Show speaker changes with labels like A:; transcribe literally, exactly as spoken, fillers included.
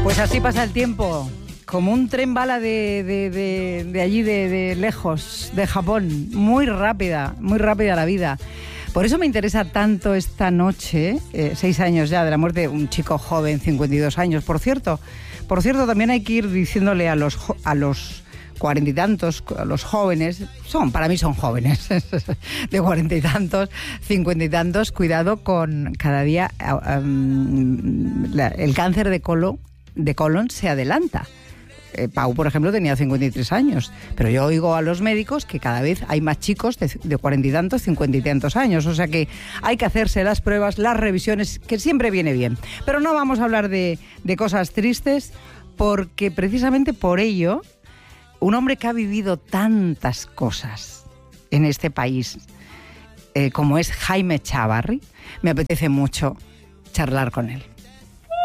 A: Pues así pasa el tiempo, como un tren bala de, de, de, de allí, de, de lejos, de Japón. Muy rápida, muy rápida la vida. Por eso me interesa tanto esta noche, eh, seis años ya de la muerte de un chico joven, cincuenta y dos años. Por cierto, por cierto, también hay que ir diciéndole a los a los cuarenta y tantos, a los jóvenes, son, para mí son jóvenes, de cuarenta y tantos, cincuenta y tantos, cuidado con cada día um, la, el cáncer de colon, de colon se adelanta. Eh, Pau, por ejemplo, tenía cincuenta y tres años, pero yo oigo a los médicos que cada vez hay más chicos de, de cuarenta y tantos, cincuenta y tantos años, o sea que hay que hacerse las pruebas, las revisiones, que siempre viene bien. Pero no vamos a hablar de, de cosas tristes, porque precisamente por ello, un hombre que ha vivido tantas cosas en este país, eh, como es Jaime Chávarri, me apetece mucho charlar con él.